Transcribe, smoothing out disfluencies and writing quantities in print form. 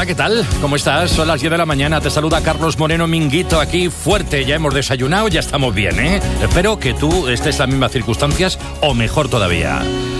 Hola, ¿qué tal? ¿Cómo estás? Son las 10 de la mañana, te saluda Carlos Moreno Minguito aquí fuerte. Ya hemos desayunado, ya estamos bien, ¿eh? Espero que tú estés en las mismas circunstancias o mejor todavía.